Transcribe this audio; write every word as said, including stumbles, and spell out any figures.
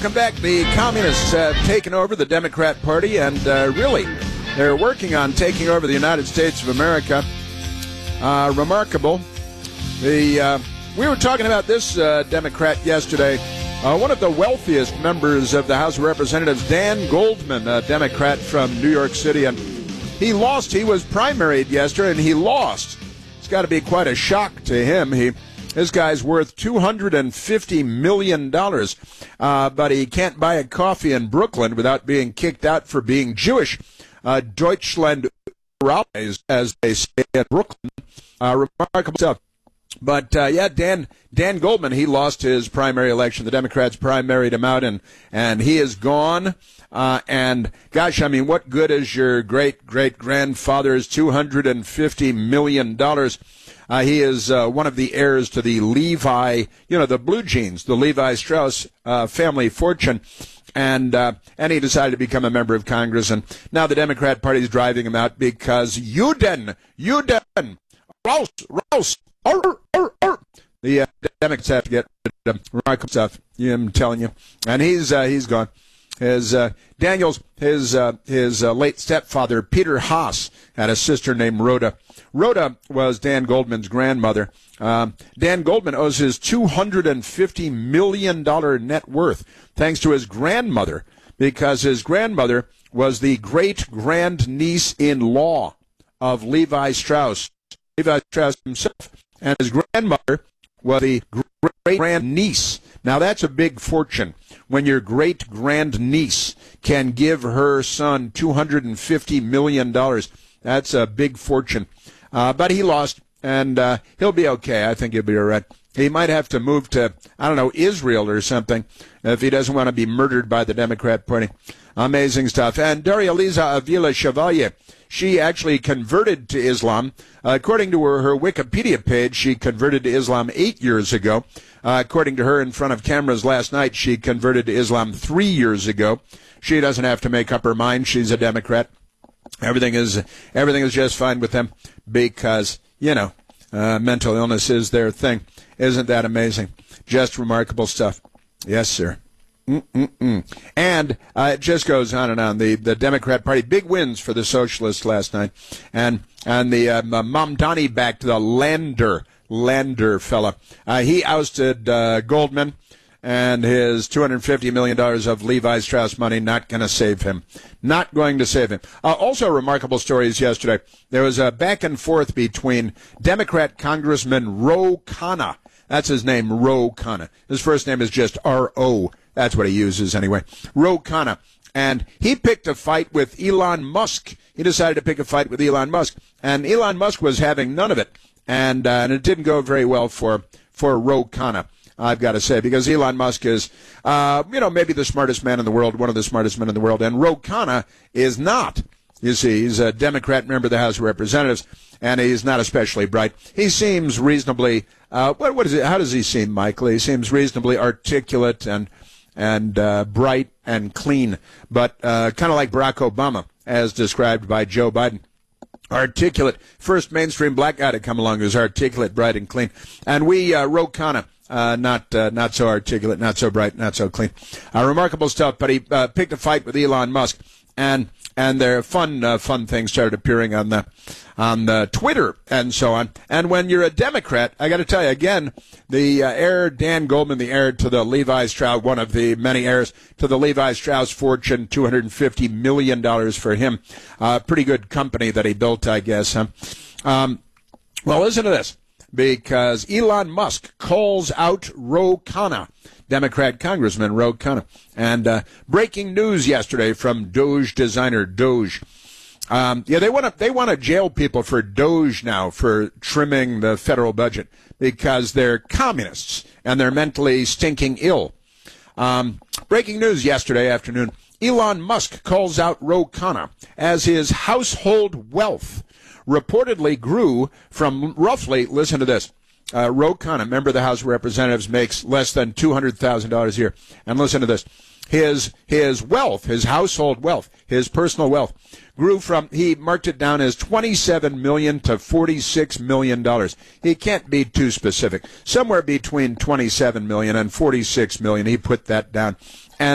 welcome back. The communists have taken over the Democrat Party, and uh, really, they're working on taking over the United States of America. Uh, remarkable. The uh, we were talking about this uh, Democrat yesterday. Uh, one of the wealthiest members of the House of Representatives, Dan Goldman, a Democrat from New York City, and he lost. He was primaried yesterday, and he lost. It's got to be quite a shock to him. He. This guy's worth two hundred fifty million dollars, uh, but he can't buy a coffee in Brooklyn without being kicked out for being Jewish. Uh, Deutschland, as they say in Brooklyn, uh, remarkable stuff. But, uh, yeah, Dan Dan Goldman, he lost his primary election. The Democrats primaried him out, and, and he is gone. Uh, and, gosh, I mean, what good is your great-great-grandfather's two hundred fifty million dollars? Uh, he is uh, one of the heirs to the Levi, you know, the blue jeans, the Levi Strauss uh, family fortune. And uh, and he decided to become a member of Congress. And now the Democrat Party is driving him out because Uden, Uden, Rouse, Rouse, Arr, Arr, Arr. The uh, Democrats have to get rid of remarkable stuff, I'm telling you. And he's uh, he's gone. His uh, Daniels, his uh, his uh, late stepfather, Peter Haas, had a sister named Rhoda. Rhoda was Dan Goldman's grandmother. Um, Dan Goldman owes his two hundred fifty million dollars net worth thanks to his grandmother, because his grandmother was the great-grand-niece-in-law of Levi Strauss. Levi Strauss himself. And his grandmother was the great-grand-niece. Now, that's a big fortune when your great-grand-niece can give her son two hundred fifty million dollars. That's a big fortune. Uh, but he lost, and uh, he'll be okay. I think he'll be all right. He might have to move to, I don't know, Israel or something if he doesn't want to be murdered by the Democrat Party. Amazing stuff. And Daria Liza Avila Chevalier, she actually converted to Islam. Uh, according to her, her Wikipedia page, she converted to Islam eight years ago. Uh, according to her in front of cameras last night, she converted to Islam three years ago. She doesn't have to make up her mind. She's a Democrat. Everything is everything is just fine with them because, you know, uh, mental illness is their thing. Isn't that amazing? Just remarkable stuff. Yes, sir. Mm-mm-mm. And uh, it just goes on and on. The the Democrat Party, big wins for the socialists last night. And and the uh, Mamdani backed the Lander, Lander fella. Uh, he ousted uh, Goldman. And his two hundred fifty million dollars of Levi Strauss money not going to save him. Not going to save him. Uh, also, remarkable stories yesterday. There was a back and forth between Democrat Congressman Ro Khanna. That's his name, Ro Khanna. His first name is just R O. That's what he uses anyway. Ro Khanna. And he picked a fight with Elon Musk. He decided to pick a fight with Elon Musk. And Elon Musk was having none of it. And, uh, and it didn't go very well for, for Ro Khanna, I've got to say, because Elon Musk is, uh, you know, maybe the smartest man in the world, one of the smartest men in the world, and Ro Khanna is not. You see, he's a Democrat member of the House of Representatives, and he's not especially bright. He seems reasonably, uh, what, what is it? How does he seem, Michael? He seems reasonably articulate and and uh, bright and clean, but uh, kind of like Barack Obama, as described by Joe Biden. Articulate, first mainstream black guy to come along who's articulate, bright, and clean. And we, uh, Ro Khanna, Uh, not uh, not so articulate, not so bright, not so clean. Uh, remarkable stuff, but he uh, picked a fight with Elon Musk, and and their fun uh, fun things started appearing on the on the Twitter and so on. And when you're a Democrat, I got to tell you again, the uh, heir Dan Goldman, the heir to the Levi Strauss, one of the many heirs to the Levi Strauss fortune, two hundred fifty million dollars for him. Uh, pretty good company that he built, I guess. Huh? Um, well, listen to this. Because Elon Musk calls out Ro Khanna, Democrat Congressman Ro Khanna. And uh, breaking news yesterday from Doge designer Doge. Um, yeah, they want to they want to jail people for Doge now for trimming the federal budget because they're communists and they're mentally stinking ill. Um, breaking news yesterday afternoon. Elon Musk calls out Ro Khanna as his household wealth reportedly grew from roughly, listen to this, uh, Ro Khanna, member of the House of Representatives, makes less than two hundred thousand dollars a year. And listen to this. His his wealth, his household wealth, his personal wealth, grew from, he marked it down as twenty-seven million dollars to forty-six million dollars. He can't be too specific. Somewhere between twenty-seven million dollars and forty-six million dollars, he put that down.